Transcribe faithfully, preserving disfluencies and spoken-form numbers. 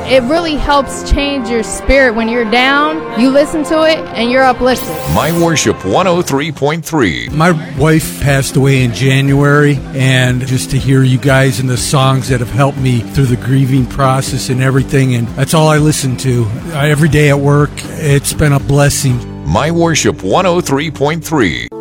it really helps change your spirit. When you're down, you listen to it and you're uplifted. My Worship one oh three point three. My wife passed away in January, and just to hear you guys and the songs that have helped me through the grieving process and everything, and that's all I listen to. I, every day at work, it's been a blessing. My Worship one oh three point three.